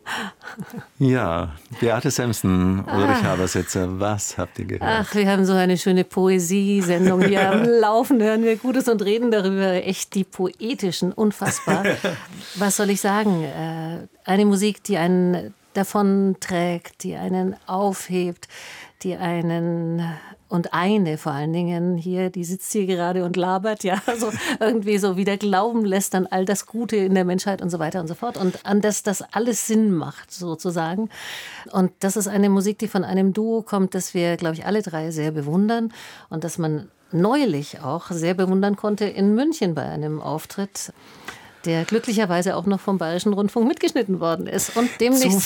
Ja, Beate Samson, Ulrich Habersetzer, was habt ihr gehört? Ach, wir haben so eine schöne Poesiesendung hier am Laufen. Hören wir Gutes und reden darüber. Echt die Poetischen, unfassbar. Was soll ich sagen? Eine Musik, die einen davonträgt, die einen aufhebt, die einen und eine vor allen Dingen hier, die sitzt hier gerade und labert, ja, so irgendwie so wieder glauben lässt an all das Gute in der Menschheit und so weiter und so fort und an das alles Sinn macht sozusagen. Und das ist eine Musik, die von einem Duo kommt, das wir, glaube ich, alle drei sehr bewundern und das man neulich auch sehr bewundern konnte in München bei einem Auftritt, der glücklicherweise auch noch vom Bayerischen Rundfunk mitgeschnitten worden ist und demnächst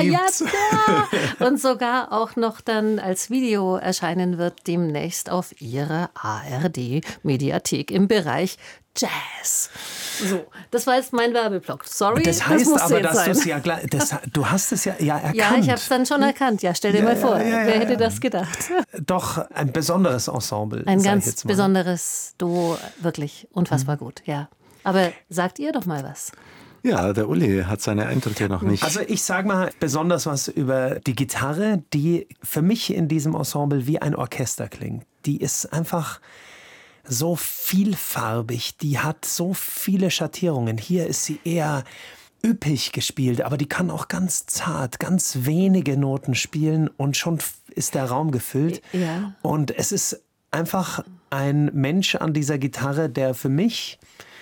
sogar auch noch dann als Video erscheinen wird demnächst auf ihrer ARD-Mediathek im Bereich Jazz. So, das war jetzt mein Werbeblock. Sorry, das heißt das aber, dass du es ja du hast es ja erkannt. Ja, ich habe es dann schon erkannt. Ja, stell dir mal vor, wer hätte das gedacht? Doch, ein besonderes Ensemble. Ein ganz besonderes Duo, wirklich unfassbar gut, ja. Aber sagt ihr doch mal was. Ja, der Uli hat seine Eindrücke noch nicht. Also ich sage mal besonders was über die Gitarre, die für mich in diesem Ensemble wie ein Orchester klingt. Die ist einfach so vielfarbig, die hat so viele Schattierungen. Hier ist sie eher üppig gespielt, aber die kann auch ganz zart, ganz wenige Noten spielen und schon ist der Raum gefüllt. Ja. Und es ist einfach ein Mensch an dieser Gitarre, der für mich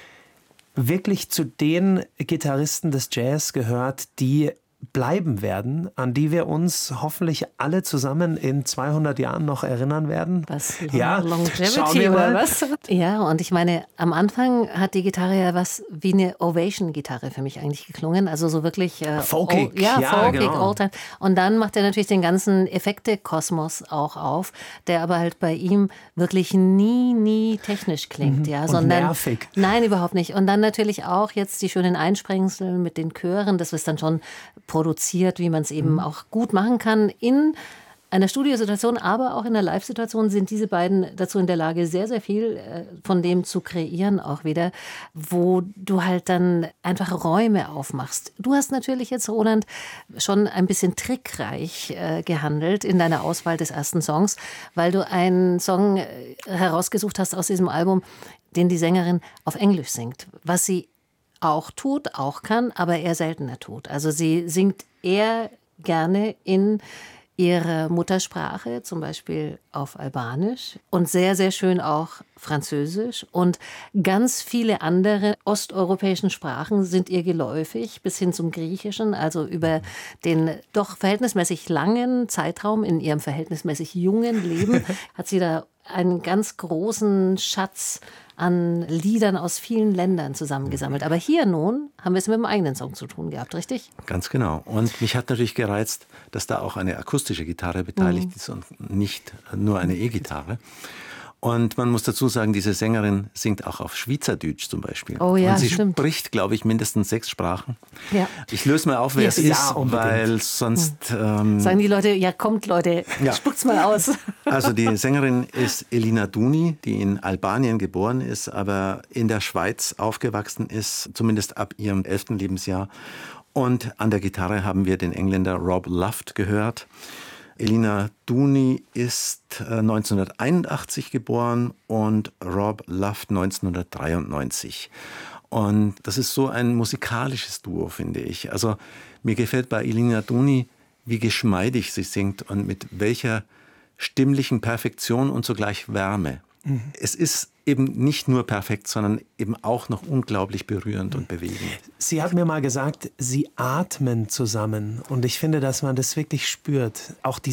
wirklich zu den Gitarristen des Jazz gehört, die bleiben werden, an die wir uns hoffentlich alle zusammen in 200 Jahren noch erinnern werden. Was? Ja, Longevity oder was? Ja, und ich meine, am Anfang hat die Gitarre ja was wie eine Ovation-Gitarre für mich eigentlich geklungen. Also so wirklich folkig. Folkig, Genau. Oldtime. Und dann macht er natürlich den ganzen Effekte-Kosmos auch auf, der aber halt bei ihm wirklich nie technisch klingt. Ja, sondern nervig. Nein, überhaupt nicht. Und dann natürlich auch jetzt die schönen Einsprengsel mit den Chören. Das ist dann schon produziert, wie man es eben auch gut machen kann. In einer Studiosituation, aber auch in einer Live-Situation sind diese beiden dazu in der Lage, sehr, sehr viel von dem zu kreieren auch wieder, wo du halt dann einfach Räume aufmachst. Du hast natürlich jetzt, Roland, schon ein bisschen trickreich gehandelt in deiner Auswahl des ersten Songs, weil du einen Song herausgesucht hast aus diesem Album, den die Sängerin auf Englisch singt, was sie auch tut, auch kann, aber eher seltener tut. Also sie singt eher gerne in ihrer Muttersprache, zum Beispiel auf Albanisch und sehr, sehr schön auch Französisch und ganz viele andere osteuropäischen Sprachen sind ihr geläufig, bis hin zum Griechischen, also über den doch verhältnismäßig langen Zeitraum in ihrem verhältnismäßig jungen Leben hat sie da einen ganz großen Schatz an Liedern aus vielen Ländern zusammengesammelt. Aber hier nun haben wir es mit dem eigenen Song zu tun gehabt, richtig? Ganz genau. Und mich hat natürlich gereizt, dass da auch eine akustische Gitarre beteiligt ist und nicht nur eine E-Gitarre. Und man muss dazu sagen, diese Sängerin singt auch auf Schweizerdeutsch zum Beispiel. Oh ja, und sie stimmt. spricht, glaube ich, mindestens 6 Sprachen. Ja. Ich löse mal auf, wer es ist, unbedingt. weil sonst... Sagen die Leute, ja kommt Leute, spuckt's mal aus. Also die Sängerin ist Elina Duni, die in Albanien geboren ist, aber in der Schweiz aufgewachsen ist, zumindest ab ihrem 11. Lebensjahr. Und an der Gitarre haben wir den Engländer Rob Luft gehört. Elina Duni ist 1981 geboren und Rob Luft 1993. Und das ist so ein musikalisches Duo, finde ich. Also mir gefällt bei Elina Duni, wie geschmeidig sie singt und mit welcher stimmlichen Perfektion und zugleich Wärme. Es ist eben nicht nur perfekt, sondern eben auch noch unglaublich berührend und bewegend. Sie hat mir mal gesagt, sie atmen zusammen. Und ich finde, dass man das wirklich spürt. Auch die